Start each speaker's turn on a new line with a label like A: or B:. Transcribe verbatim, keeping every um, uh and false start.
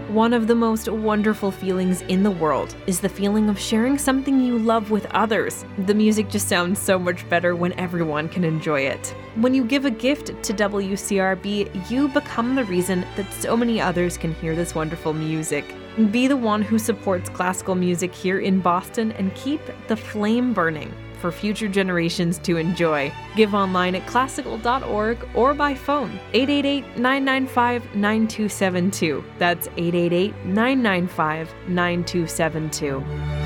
A: One of the most wonderful feelings in the world is the feeling of sharing something you love with others. The music just sounds so much better when everyone can enjoy it. When you give a gift to W C R B, you become the reason that so many others can hear this wonderful music. Be the one who supports classical music here in Boston and keep the flame burning for future generations to enjoy. Give online at classical dot org or by phone, eight eight eight, nine nine five, nine two seven two. That's eight eight eight, nine nine five, nine two seven two.